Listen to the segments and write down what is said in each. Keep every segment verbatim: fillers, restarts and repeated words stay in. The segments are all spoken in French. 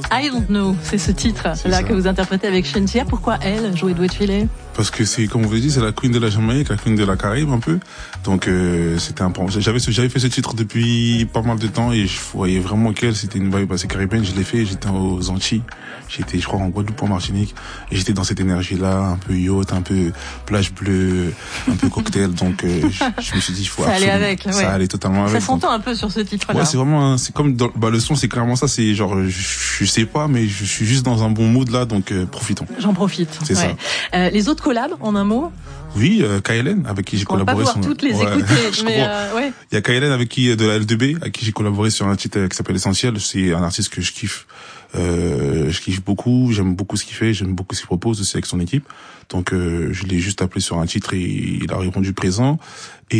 I Don't Know, c'est ce titre-là que vous interprétez avec Shenseea. Pourquoi elle, jouer Doué Chile? Parce que c'est, comme vous l'avez dit, c'est la queen de la Jamaïque, la queen de la Caraïbe un peu. Donc euh, c'était important. J'avais j'avais fait ce titre depuis pas mal de temps et je voyais vraiment qu'elle, c'était une vibe assez caribéenne. Je l'ai fait, j'étais aux Antilles, j'étais, je crois, en Guadeloupe, en Martinique, et j'étais dans cette énergie-là, un peu yacht, un peu plage bleue, un peu cocktail. Donc euh, je, je me suis dit, il faut ça allait avec, ça ouais. allait totalement avec. Ça s'entend un peu sur ce titre-là. Ouais, c'est vraiment, un, c'est comme dans, bah le son, c'est clairement ça. C'est genre, je, je sais pas, mais je suis juste dans un bon mood là, donc euh, profitons. J'en profite. C'est ouais. ça. Euh, les autres collabs, en un mot. Oui, euh, K L N, avec qui j'ai On collaboré. On va pas pouvoir sur... toutes les ouais. écouter, mais euh, ouais. Il y a K L N avec qui, de la L deux B, avec qui j'ai collaboré sur un titre qui s'appelle Essentiel. C'est un artiste que je kiffe. Euh, je kiffe beaucoup, j'aime beaucoup ce qu'il fait, j'aime beaucoup ce qu'il propose aussi avec son équipe. Donc euh, je l'ai juste appelé sur un titre et il a répondu présent. Et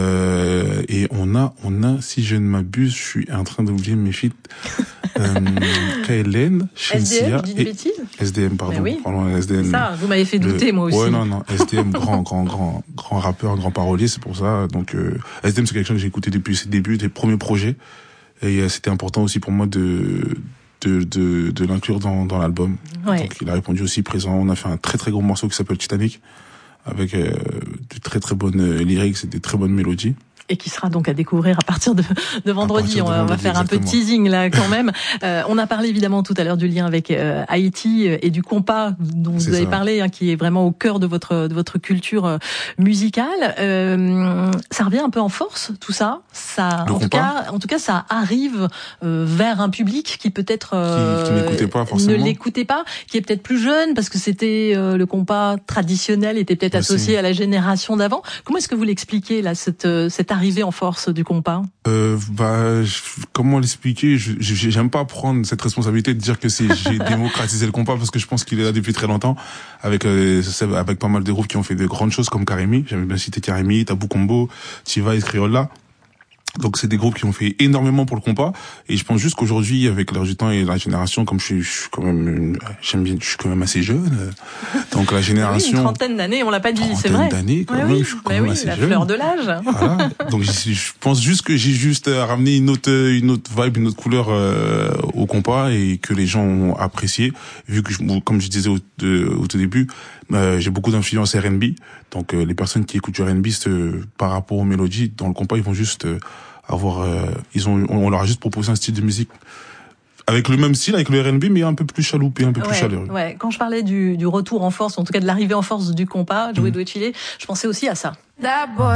euh, et on a on a si je ne m'abuse, je suis en train d'oublier mes feats. euh, K L N, Shenseea et S D M, pardon, oui. pardon, S D M. Ça, vous m'avez fait douter le, moi aussi. Ouais, non non, S D M grand grand grand grand rappeur, grand parolier, c'est pour ça. Donc euh, S D M c'est quelqu'un que j'ai écouté depuis ses débuts, des premiers projets. Et euh, c'était important aussi pour moi de de de, de l'inclure dans dans l'album. Ouais. Donc il a répondu aussi présent. On a fait un très très gros morceau qui s'appelle Titanic avec euh, de très très bonnes euh, lyrics et des très bonnes mélodies. Et qui sera donc à découvrir à partir de, de vendredi. De on, va, vendredi, on va faire exactement. un peu de teasing là quand même. Euh, on a parlé évidemment tout à l'heure du lien avec euh, Haïti et du compas dont C'est vous avez ça. parlé, hein, qui est vraiment au cœur de votre de votre culture euh, musicale. Euh, ça revient un peu en force tout ça. Ça, Le en tout compas cas, en tout cas, ça arrive euh, vers un public qui peut-être euh, qui, qui n'écoutait pas forcément. ne l'écoutait pas, qui est peut-être plus jeune parce que c'était euh, le compas traditionnel était peut-être Aussi. associé à la génération d'avant. Comment est-ce que vous l'expliquez là cette cette arrivée en force du compas? Euh, bah, je, comment l'expliquer? Je, je, j'aime pas prendre cette responsabilité de dire que c'est j'ai démocratisé le compas parce que je pense qu'il est là depuis très longtemps avec euh, avec pas mal de groupes qui ont fait de grandes choses comme Karimi. J'aime bien citer Karimi, Tabou Combo, Tiva et Criolla. Donc c'est des groupes qui ont fait énormément pour le compas et je pense juste qu'aujourd'hui avec l'air du temps et la génération, comme je suis, je suis quand même j'aime bien je suis quand même assez jeune, donc la génération oui, une trentaine d'années, on l'a pas dit, c'est vrai. Trentaine d'années quand ouais, même, oui, je suis quand bah même oui, assez la jeune. fleur de l'âge. Voilà. Donc je, je pense juste que j'ai juste ramené une autre une autre vibe, une autre couleur euh, au compas et que les gens ont apprécié vu que je, comme je disais au, de, au tout début, euh, j'ai beaucoup d'influence R and B. Donc euh, les personnes qui écoutent du R and B euh, par rapport aux mélodies dans le compas, ils vont juste euh, avoir euh, ils ont on leur a juste proposé un style de musique avec le même style, avec le R and B, mais un peu plus chaloupé, un peu ouais, plus chaleureux. Ouais. Quand je parlais du, du retour en force, en tout cas de l'arrivée en force du compas, Jouer Doué Chile, je pensais aussi à ça.